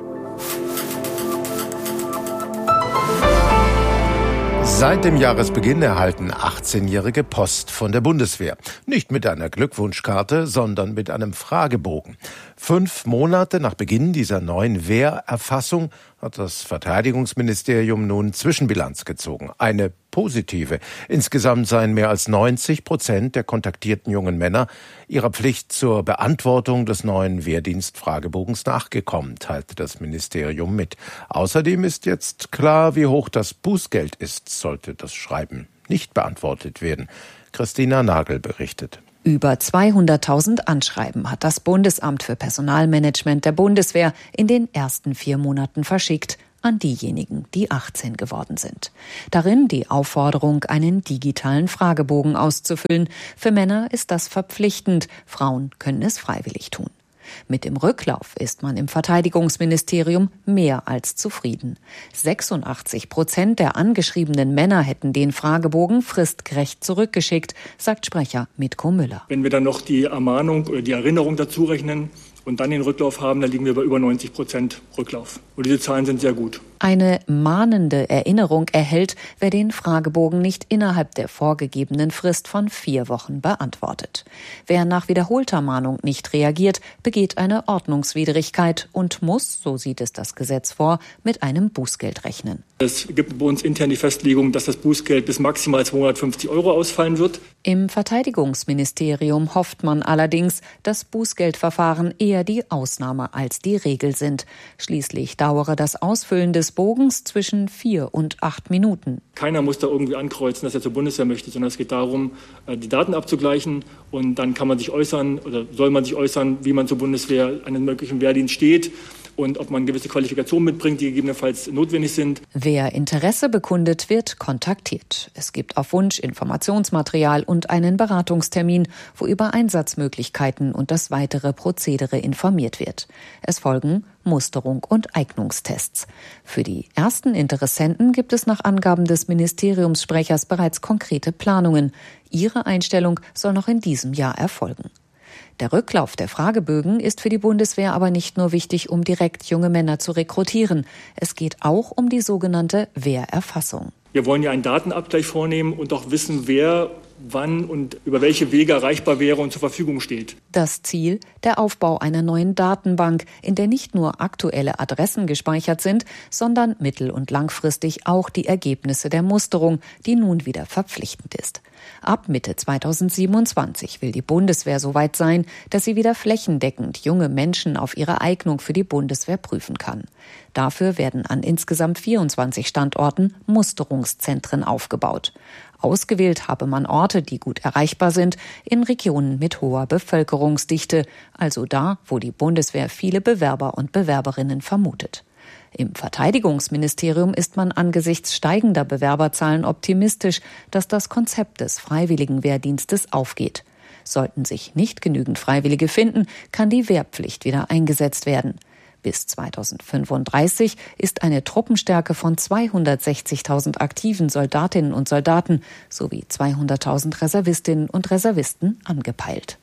Seit dem Jahresbeginn erhalten achtzehnjährige Post von der Bundeswehr. Nicht mit einer Glückwunschkarte, sondern mit einem Fragebogen. Fünf Monate nach Beginn dieser neuen Wehrerfassung hat das Verteidigungsministerium nun Zwischenbilanz gezogen. Eine positive. Insgesamt seien mehr als neunzig Prozent der kontaktierten jungen Männer ihrer Pflicht zur Beantwortung des neuen Wehrdienstfragebogens nachgekommen, teilte das Ministerium mit. Außerdem ist jetzt klar, wie hoch das Bußgeld ist, sollte das Schreiben nicht beantwortet werden. Christina Nagel berichtet. Über zweihunderttausend Anschreiben hat das Bundesamt für Personalmanagement der Bundeswehr in den ersten vier Monaten verschickt an diejenigen, die achtzehn geworden sind. Darin die Aufforderung, einen digitalen Fragebogen auszufüllen. Für Männer ist das verpflichtend, Frauen können es freiwillig tun. Mit dem Rücklauf ist man im Verteidigungsministerium mehr als zufrieden. sechsundachtzig Prozent der angeschriebenen Männer hätten den Fragebogen fristgerecht zurückgeschickt, sagt Sprecher Mitko Müller. Wenn wir dann noch die Ermahnung oder die Erinnerung dazu rechnen und dann den Rücklauf haben, dann liegen wir bei über neunzig Prozent Rücklauf. Und diese Zahlen sind sehr gut. Eine mahnende Erinnerung erhält, wer den Fragebogen nicht innerhalb der vorgegebenen Frist von vier Wochen beantwortet. Wer nach wiederholter Mahnung nicht reagiert, begeht eine Ordnungswidrigkeit und muss, so sieht es das Gesetz vor, mit einem Bußgeld rechnen. Es gibt bei uns intern die Festlegung, dass das Bußgeld bis maximal zweihundertfünfzig Euro ausfallen wird. Im Verteidigungsministerium hofft man allerdings, dass Bußgeldverfahren eher die Ausnahme als die Regel sind. Schließlich dauere das Ausfüllen des Bogens zwischen vier und acht Minuten. Keiner muss da irgendwie ankreuzen, dass er zur Bundeswehr möchte, sondern es geht darum, die Daten abzugleichen und dann kann man sich äußern oder soll man sich äußern, wie man zur Bundeswehr einen möglichen Wehrdienst steht und ob man gewisse Qualifikationen mitbringt, die gegebenenfalls notwendig sind. Wer Interesse bekundet, wird kontaktiert. Es gibt auf Wunsch Informationsmaterial und einen Beratungstermin, wo über Einsatzmöglichkeiten und das weitere Prozedere informiert wird. Es folgen Musterung und Eignungstests. Für die ersten Interessenten gibt es nach Angaben des Ministeriumssprechers bereits konkrete Planungen. Ihre Einstellung soll noch in diesem Jahr erfolgen. Der Rücklauf der Fragebögen ist für die Bundeswehr aber nicht nur wichtig, um direkt junge Männer zu rekrutieren. Es geht auch um die sogenannte Wehrerfassung. Wir wollen ja einen Datenabgleich vornehmen und auch wissen, wer wann und über welche Wege erreichbar wäre und zur Verfügung steht. Das Ziel, der Aufbau einer neuen Datenbank, in der nicht nur aktuelle Adressen gespeichert sind, sondern mittel- und langfristig auch die Ergebnisse der Musterung, die nun wieder verpflichtend ist. Ab Mitte zweitausendsiebenundzwanzig will die Bundeswehr so weit sein, dass sie wieder flächendeckend junge Menschen auf ihre Eignung für die Bundeswehr prüfen kann. Dafür werden an insgesamt vierundzwanzig Standorten Musterungszentren aufgebaut. Ausgewählt habe man Orte, die gut erreichbar sind, in Regionen mit hoher Bevölkerungsdichte, also da, wo die Bundeswehr viele Bewerber und Bewerberinnen vermutet. Im Verteidigungsministerium ist man angesichts steigender Bewerberzahlen optimistisch, dass das Konzept des freiwilligen Wehrdienstes aufgeht. Sollten sich nicht genügend Freiwillige finden, kann die Wehrpflicht wieder eingesetzt werden. Bis zweitausendfünfunddreißig ist eine Truppenstärke von zweihundertsechzigtausend aktiven Soldatinnen und Soldaten sowie zweihunderttausend Reservistinnen und Reservisten angepeilt.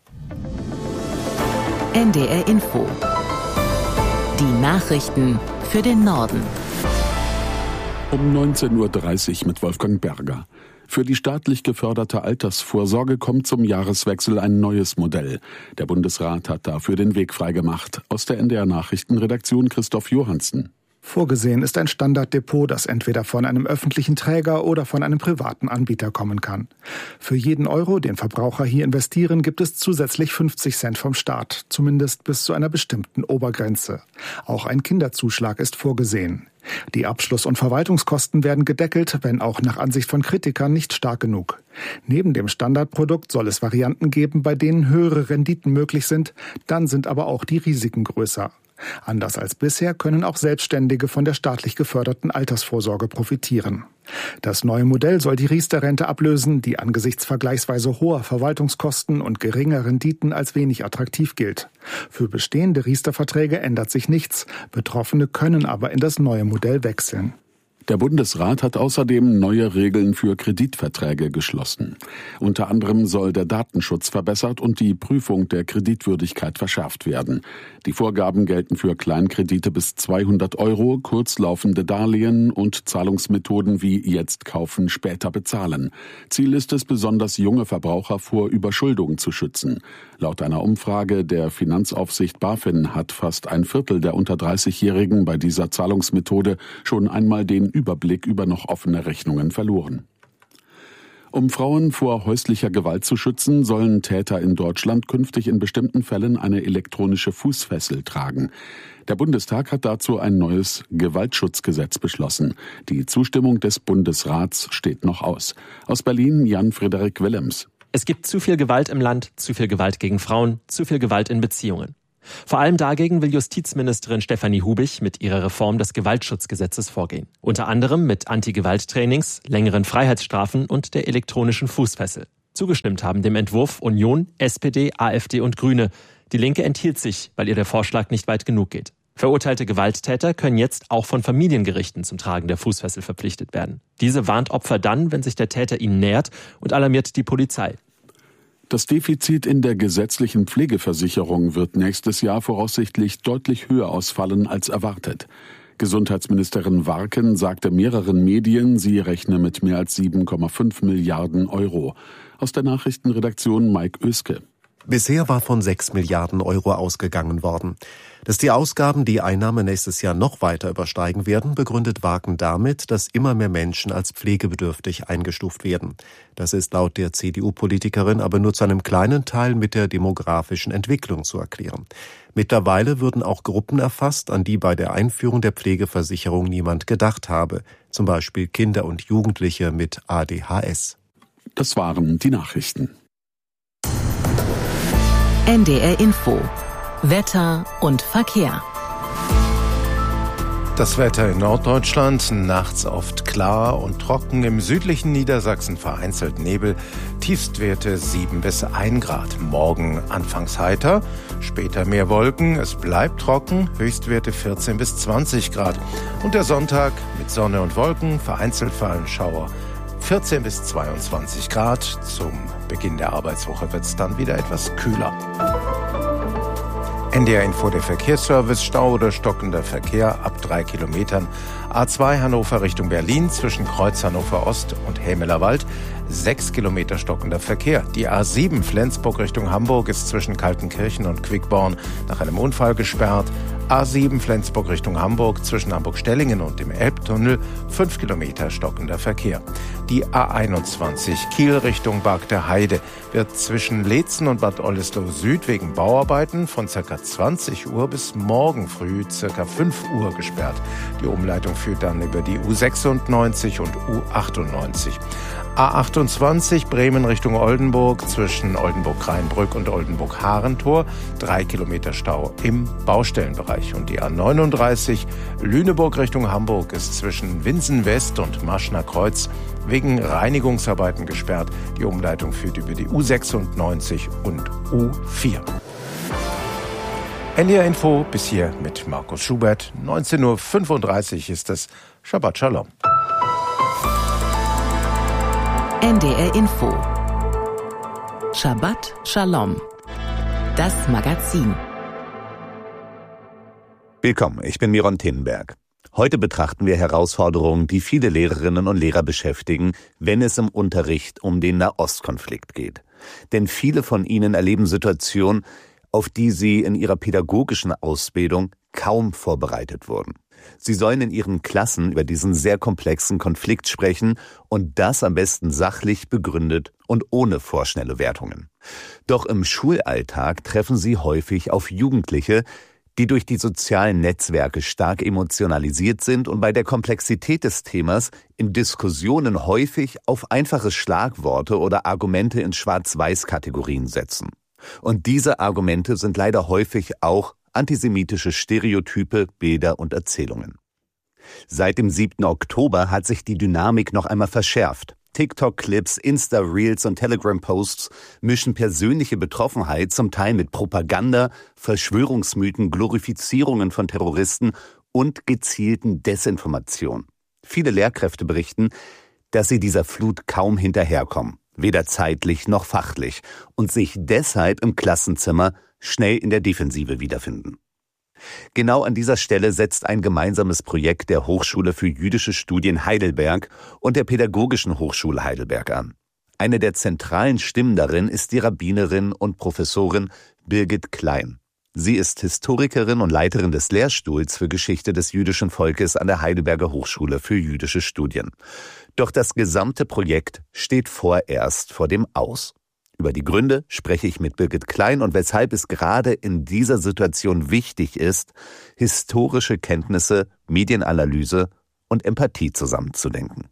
N D R Info. Die Nachrichten für den Norden. Um neunzehn Uhr dreißig mit Wolfgang Berger. Für die staatlich geförderte Altersvorsorge kommt zum Jahreswechsel ein neues Modell. Der Bundesrat hat dafür den Weg freigemacht. Aus der N D R Nachrichtenredaktion Christoph Johansen. Vorgesehen ist ein Standarddepot, das entweder von einem öffentlichen Träger oder von einem privaten Anbieter kommen kann. Für jeden Euro, den Verbraucher hier investieren, gibt es zusätzlich fünfzig Cent vom Staat, zumindest bis zu einer bestimmten Obergrenze. Auch ein Kinderzuschlag ist vorgesehen. Die Abschluss- und Verwaltungskosten werden gedeckelt, wenn auch nach Ansicht von Kritikern nicht stark genug. Neben dem Standardprodukt soll es Varianten geben, bei denen höhere Renditen möglich sind, dann sind aber auch die Risiken größer. Anders als bisher können auch Selbstständige von der staatlich geförderten Altersvorsorge profitieren. Das neue Modell soll die Riester-Rente ablösen, die angesichts vergleichsweise hoher Verwaltungskosten und geringer Renditen als wenig attraktiv gilt. Für bestehende Riester-Verträge ändert sich nichts, Betroffene können aber in das neue Modell wechseln. Der Bundesrat hat außerdem neue Regeln für Kreditverträge geschlossen. Unter anderem soll der Datenschutz verbessert und die Prüfung der Kreditwürdigkeit verschärft werden. Die Vorgaben gelten für Kleinkredite bis zweihundert Euro, kurzlaufende Darlehen und Zahlungsmethoden wie jetzt kaufen, später bezahlen. Ziel ist es, besonders junge Verbraucher vor Überschuldung zu schützen. Laut einer Umfrage der Finanzaufsicht BaFin hat fast ein Viertel der unter dreißigjährigen bei dieser Zahlungsmethode schon einmal den Überblick über noch offene Rechnungen verloren. Um Frauen vor häuslicher Gewalt zu schützen, sollen Täter in Deutschland künftig in bestimmten Fällen eine elektronische Fußfessel tragen. Der Bundestag hat dazu ein neues Gewaltschutzgesetz beschlossen. Die Zustimmung des Bundesrats steht noch aus. Aus Berlin Jan-Frederik Willems. Es gibt zu viel Gewalt im Land, zu viel Gewalt gegen Frauen, zu viel Gewalt in Beziehungen. Vor allem dagegen will Justizministerin Stefanie Hubich mit ihrer Reform des Gewaltschutzgesetzes vorgehen. Unter anderem mit Anti-Gewalt-Trainings, längeren Freiheitsstrafen und der elektronischen Fußfessel. Zugestimmt haben dem Entwurf Union, S P D, AfD und Grüne. Die Linke enthielt sich, weil ihr der Vorschlag nicht weit genug geht. Verurteilte Gewalttäter können jetzt auch von Familiengerichten zum Tragen der Fußfessel verpflichtet werden. Diese warnt Opfer dann, wenn sich der Täter ihnen nähert, und alarmiert die Polizei. Das Defizit in der gesetzlichen Pflegeversicherung wird nächstes Jahr voraussichtlich deutlich höher ausfallen als erwartet. Gesundheitsministerin Warken sagte mehreren Medien, sie rechne mit mehr als sieben Komma fünf Milliarden Euro. Aus der Nachrichtenredaktion Mike Oeske. Bisher war von sechs Milliarden Euro ausgegangen worden. Dass die Ausgaben die Einnahmen nächstes Jahr noch weiter übersteigen werden, begründet Warken damit, dass immer mehr Menschen als pflegebedürftig eingestuft werden. Das ist laut der C D U-Politikerin aber nur zu einem kleinen Teil mit der demografischen Entwicklung zu erklären. Mittlerweile würden auch Gruppen erfasst, an die bei der Einführung der Pflegeversicherung niemand gedacht habe. Zum Beispiel Kinder und Jugendliche mit A D H S. Das waren die Nachrichten. N D R Info. Wetter und Verkehr. Das Wetter in Norddeutschland, nachts oft klar und trocken, im südlichen Niedersachsen vereinzelt Nebel, Tiefstwerte sieben bis ein Grad. Morgen anfangs heiter, später mehr Wolken, es bleibt trocken, Höchstwerte vierzehn bis zwanzig Grad. Und der Sonntag mit Sonne und Wolken, vereinzelt fallen Schauer, vierzehn bis zweiundzwanzig Grad. Zum Beginn der Arbeitswoche wird es dann wieder etwas kühler. N D R Info, der Verkehrsservice, Stau oder stockender Verkehr ab drei Kilometern. A zwei Hannover Richtung Berlin zwischen Kreuz Hannover Ost und Hämelerwald. Sechs Kilometer stockender Verkehr. Die A sieben Flensburg Richtung Hamburg ist zwischen Kaltenkirchen und Quickborn nach einem Unfall gesperrt. A sieben Flensburg Richtung Hamburg zwischen Hamburg-Stellingen und dem Elbtunnel. Fünf Kilometer stockender Verkehr. Die A einundzwanzig Kiel Richtung Barg der Heide wird zwischen Leetzen und Bad Oldesloe Süd wegen Bauarbeiten von ca. zwanzig Uhr bis morgen früh ca. fünf Uhr gesperrt. Die Umleitung führt dann über die U sechsundneunzig und U achtundneunzig. A achtundzwanzig Bremen Richtung Oldenburg zwischen Oldenburg-Rheinbrück und Oldenburg-Harentor. Drei Kilometer Stau im Baustellenbereich. Und die A neununddreißig Lüneburg Richtung Hamburg ist zwischen Winsen West und Maschner Kreuz wegen Reinigungsarbeiten gesperrt. Die Umleitung führt über die U sechsundneunzig und U vier. N D R Info bis hier mit Markus Schubert. neunzehn Uhr fünfunddreißig ist es. Shabbat Shalom. N D R Info. Shabbat Shalom. Das Magazin. Willkommen, ich bin Miron Tinnenberg. Heute betrachten wir Herausforderungen, die viele Lehrerinnen und Lehrer beschäftigen, wenn es im Unterricht um den Nahostkonflikt geht. Denn viele von ihnen erleben Situationen, auf die sie in ihrer pädagogischen Ausbildung kaum vorbereitet wurden. Sie sollen in ihren Klassen über diesen sehr komplexen Konflikt sprechen und das am besten sachlich begründet und ohne vorschnelle Wertungen. Doch im Schulalltag treffen sie häufig auf Jugendliche, die durch die sozialen Netzwerke stark emotionalisiert sind und bei der Komplexität des Themas in Diskussionen häufig auf einfache Schlagworte oder Argumente in Schwarz-Weiß-Kategorien setzen. Und diese Argumente sind leider häufig auch antisemitische Stereotype, Bilder und Erzählungen. Seit dem siebten Oktober hat sich die Dynamik noch einmal verschärft. TikTok-Clips, Insta-Reels und Telegram-Posts mischen persönliche Betroffenheit zum Teil mit Propaganda, Verschwörungsmythen, Glorifizierungen von Terroristen und gezielten Desinformation. Viele Lehrkräfte berichten, dass sie dieser Flut kaum hinterherkommen, weder zeitlich noch fachlich, und sich deshalb im Klassenzimmer schnell in der Defensive wiederfinden. Genau an dieser Stelle setzt ein gemeinsames Projekt der Hochschule für jüdische Studien Heidelberg und der Pädagogischen Hochschule Heidelberg an. Eine der zentralen Stimmen darin ist die Rabbinerin und Professorin Birgit Klein. Sie ist Historikerin und Leiterin des Lehrstuhls für Geschichte des jüdischen Volkes an der Heidelberger Hochschule für jüdische Studien. Doch das gesamte Projekt steht vorerst vor dem Aus. Über die Gründe spreche ich mit Birgit Klein und weshalb es gerade in dieser Situation wichtig ist, historische Kenntnisse, Medienanalyse und Empathie zusammenzudenken.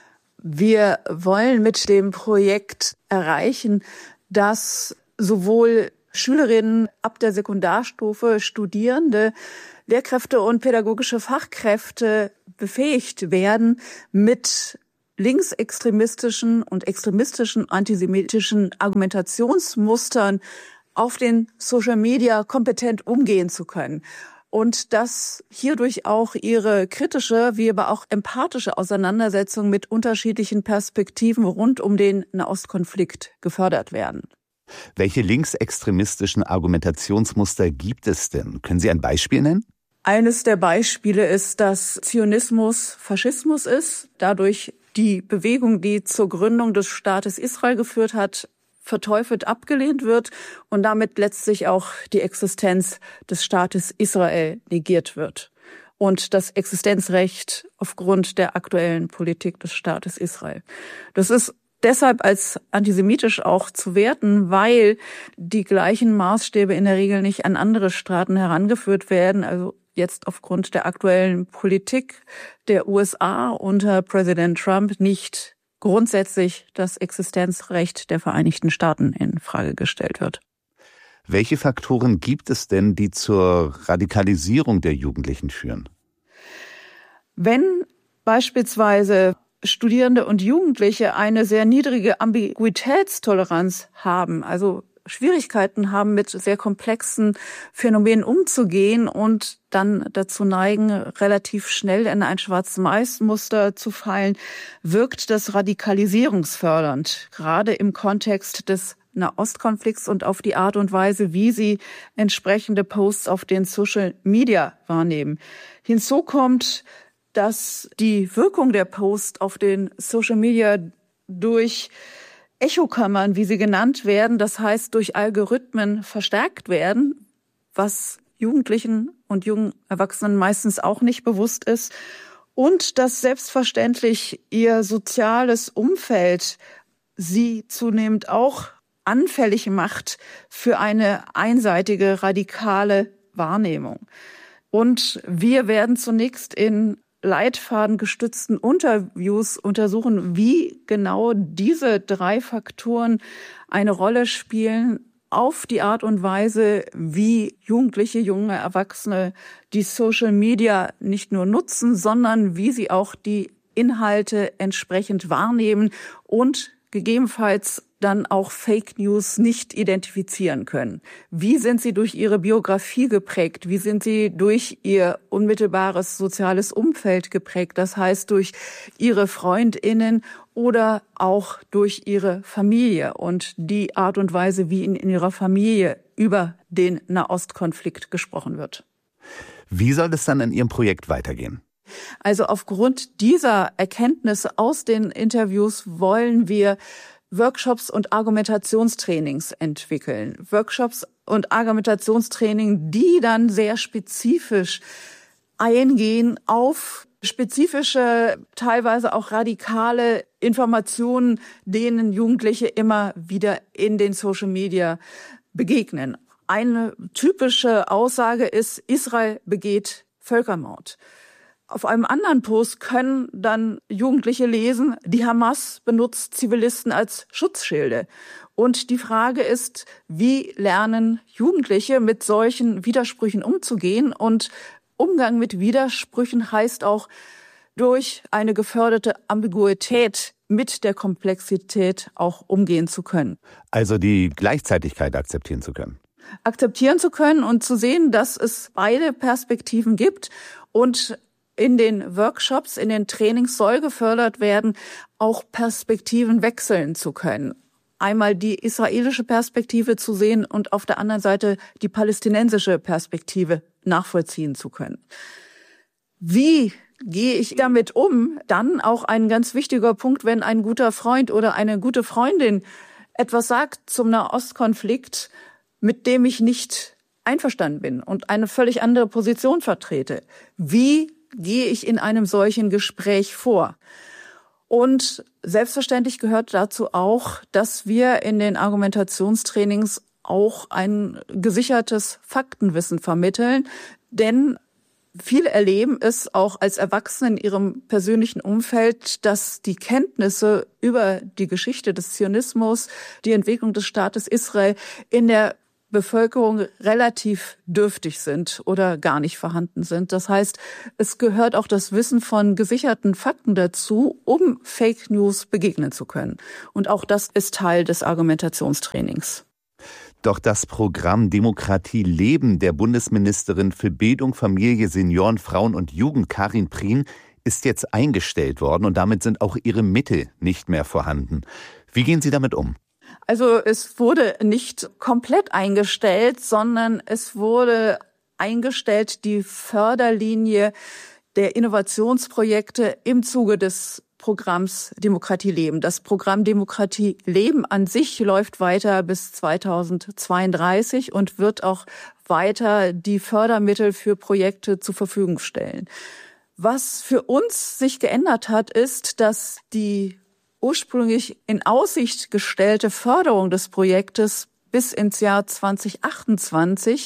Wir wollen mit dem Projekt erreichen, dass sowohl Schülerinnen ab der Sekundarstufe, Studierende, Lehrkräfte und pädagogische Fachkräfte befähigt werden, mit linksextremistischen und extremistischen antisemitischen Argumentationsmustern auf den Social Media kompetent umgehen zu können. Und dass hierdurch auch ihre kritische, wie aber auch empathische Auseinandersetzung mit unterschiedlichen Perspektiven rund um den Nahostkonflikt gefördert werden. Welche linksextremistischen Argumentationsmuster gibt es denn? Können Sie ein Beispiel nennen? Eines der Beispiele ist, dass Zionismus Faschismus ist, dadurch die Bewegung, die zur Gründung des Staates Israel geführt hat, verteufelt abgelehnt wird und damit letztlich auch die Existenz des Staates Israel negiert wird und das Existenzrecht aufgrund der aktuellen Politik des Staates Israel. Das ist deshalb als antisemitisch auch zu werten, weil die gleichen Maßstäbe in der Regel nicht an andere Staaten herangeführt werden, also jetzt aufgrund der aktuellen Politik der U S A unter Präsident Trump nicht grundsätzlich das Existenzrecht der Vereinigten Staaten in Frage gestellt wird. Welche Faktoren gibt es denn, die zur Radikalisierung der Jugendlichen führen? Wenn beispielsweise Studierende und Jugendliche eine sehr niedrige Ambiguitätstoleranz haben, also Schwierigkeiten haben, mit sehr komplexen Phänomenen umzugehen und dann dazu neigen, relativ schnell in ein Schwarz-Weiß-Muster zu fallen, wirkt das radikalisierungsfördernd, gerade im Kontext des Nahostkonflikts und auf die Art und Weise, wie sie entsprechende Posts auf den Social Media wahrnehmen. Hinzu kommt, dass die Wirkung der Posts auf den Social Media durch Echokammern, wie sie genannt werden, das heißt durch Algorithmen verstärkt werden, was Jugendlichen und jungen Erwachsenen meistens auch nicht bewusst ist, und dass selbstverständlich ihr soziales Umfeld sie zunehmend auch anfällig macht für eine einseitige, radikale Wahrnehmung. Und wir werden zunächst in leitfadengestützten Interviews untersuchen, wie genau diese drei Faktoren eine Rolle spielen auf die Art und Weise, wie Jugendliche, junge Erwachsene die Social Media nicht nur nutzen, sondern wie sie auch die Inhalte entsprechend wahrnehmen und gegebenenfalls dann auch Fake News nicht identifizieren können. Wie sind sie durch ihre Biografie geprägt? Wie sind sie durch ihr unmittelbares soziales Umfeld geprägt? Das heißt, durch ihre FreundInnen oder auch durch ihre Familie und die Art und Weise, wie in, in ihrer Familie über den Nahostkonflikt gesprochen wird. Wie soll es dann in Ihrem Projekt weitergehen? Also aufgrund dieser Erkenntnisse aus den Interviews wollen wir Workshops und Argumentationstrainings entwickeln. Workshops und Argumentationstraining, die dann sehr spezifisch eingehen auf spezifische, teilweise auch radikale Informationen, denen Jugendliche immer wieder in den Social Media begegnen. Eine typische Aussage ist, Israel begeht Völkermord. Auf einem anderen Post können dann Jugendliche lesen, die Hamas benutzt Zivilisten als Schutzschilde. Und die Frage ist, wie lernen Jugendliche mit solchen Widersprüchen umzugehen? Und Umgang mit Widersprüchen heißt auch, durch eine geförderte Ambiguität mit der Komplexität auch umgehen zu können. Also die Gleichzeitigkeit akzeptieren zu können. Akzeptieren zu können und zu sehen, dass es beide Perspektiven gibt. Und in den Workshops, in den Trainings soll gefördert werden, auch Perspektiven wechseln zu können. Einmal die israelische Perspektive zu sehen und auf der anderen Seite die palästinensische Perspektive nachvollziehen zu können. Wie gehe ich damit um? Dann auch ein ganz wichtiger Punkt, wenn ein guter Freund oder eine gute Freundin etwas sagt zum Nahostkonflikt, mit dem ich nicht einverstanden bin und eine völlig andere Position vertrete. Wie gehe ich in einem solchen Gespräch vor? Und selbstverständlich gehört dazu auch, dass wir in den Argumentationstrainings auch ein gesichertes Faktenwissen vermitteln, denn viele erleben es auch als Erwachsene in ihrem persönlichen Umfeld, dass die Kenntnisse über die Geschichte des Zionismus, die Entwicklung des Staates Israel in der Bevölkerung relativ dürftig sind oder gar nicht vorhanden sind. Das heißt, es gehört auch das Wissen von gesicherten Fakten dazu, um Fake News begegnen zu können. Und auch das ist Teil des Argumentationstrainings. Doch das Programm Demokratie leben der Bundesministerin für Bildung, Familie, Senioren, Frauen und Jugend, Karin Prien, ist jetzt eingestellt worden und damit sind auch ihre Mittel nicht mehr vorhanden. Wie gehen Sie damit um? Also es wurde nicht komplett eingestellt, sondern es wurde eingestellt die Förderlinie der Innovationsprojekte im Zuge des Programms Demokratie leben. Das Programm Demokratie leben an sich läuft weiter bis zweitausendzweiunddreißig und wird auch weiter die Fördermittel für Projekte zur Verfügung stellen. Was für uns sich geändert hat, ist, dass die ursprünglich in Aussicht gestellte Förderung des Projektes bis ins Jahr zweitausendachtundzwanzig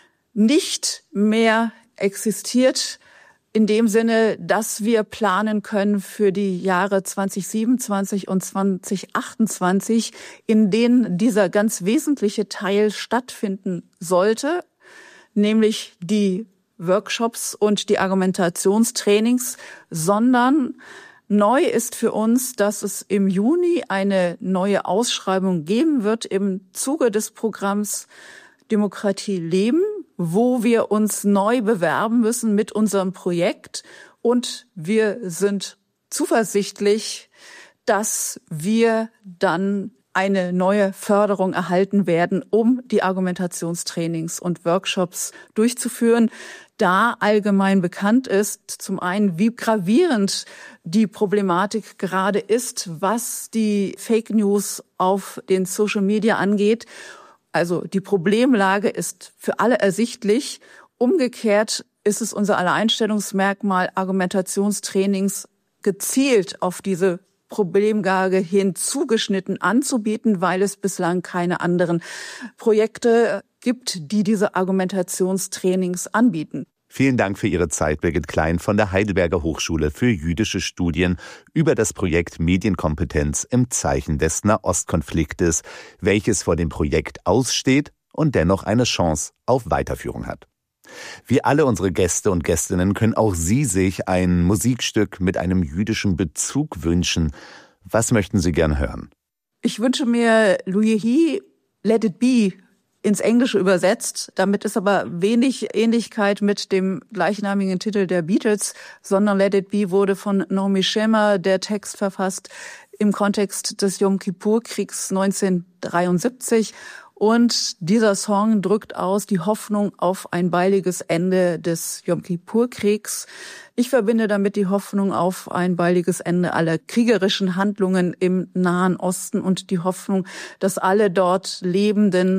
nicht mehr existiert, in dem Sinne, dass wir planen können für die Jahre zweitausendsiebenundzwanzig und zweitausendachtundzwanzig, in denen dieser ganz wesentliche Teil stattfinden sollte, nämlich die Workshops und die Argumentationstrainings, sondern neu ist für uns, dass es im Juni eine neue Ausschreibung geben wird im Zuge des Programms Demokratie leben, wo wir uns neu bewerben müssen mit unserem Projekt. Und wir sind zuversichtlich, dass wir dann eine neue Förderung erhalten werden, um die Argumentationstrainings und Workshops durchzuführen, da allgemein bekannt ist, zum einen, wie gravierend die Problematik gerade ist, was die Fake News auf den Social Media angeht. Also die Problemlage ist für alle ersichtlich. Umgekehrt ist es unser Alleinstellungsmerkmal, Argumentationstrainings gezielt auf diese Problemlage hin zugeschnitten anzubieten, weil es bislang keine anderen Projekte gibt, die diese Argumentationstrainings anbieten. Vielen Dank für Ihre Zeit, Birgit Klein von der Heidelberger Hochschule für jüdische Studien über das Projekt Medienkompetenz im Zeichen des Nahostkonfliktes, welches vor dem Projekt aussteht und dennoch eine Chance auf Weiterführung hat. Wie alle unsere Gäste und Gästinnen können auch Sie sich ein Musikstück mit einem jüdischen Bezug wünschen. Was möchten Sie gern hören? Ich wünsche mir Louis He, Let It Be, ins Englische übersetzt. Damit ist aber wenig Ähnlichkeit mit dem gleichnamigen Titel der Beatles, sondern Let It Be wurde von Naomi Shemer, der Text verfasst, im Kontext des Yom Kippur-Kriegs neunzehnhundertdreiundsiebzig. Und dieser Song drückt aus die Hoffnung auf ein baldiges Ende des Yom Kippur-Kriegs. Ich verbinde damit die Hoffnung auf ein baldiges Ende aller kriegerischen Handlungen im Nahen Osten und die Hoffnung, dass alle dort Lebenden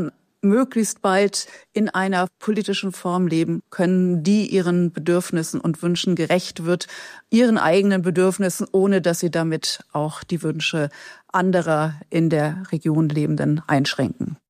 möglichst bald in einer politischen Form leben können, die ihren Bedürfnissen und Wünschen gerecht wird, ihren eigenen Bedürfnissen, ohne dass sie damit auch die Wünsche anderer in der Region Lebenden einschränken.